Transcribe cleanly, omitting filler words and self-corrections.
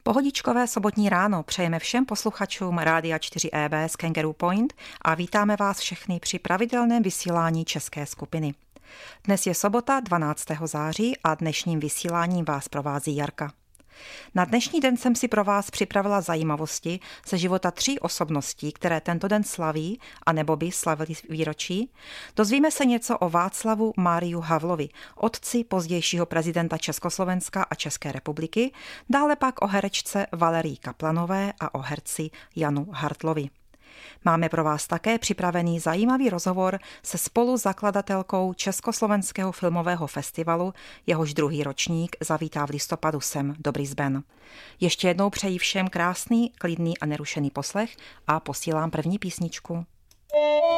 Pohodičkové sobotní ráno přejeme všem posluchačům Rádia 4EB z Kangaroo Point a vítáme vás všechny při pravidelném vysílání české skupiny. Dnes je sobota 12. září a dnešním vysíláním vás provází Jarka. Na dnešní den jsem si pro vás připravila zajímavosti ze života 3 osobností, které tento den slaví, anebo by slavili výročí. Dozvíme se něco o Václavu Máriu Havlovi, otci pozdějšího prezidenta Československa a České republiky, dále pak o herečce Valerii Kaplanové a o herci Janu Hartlovi. Máme pro vás také připravený zajímavý rozhovor se spoluzakladatelkou Československého filmového festivalu, jehož druhý ročník zavítá v listopadu sem do Brisbane. Ještě jednou přeji všem krásný, klidný a nerušený poslech a posílám první písničku.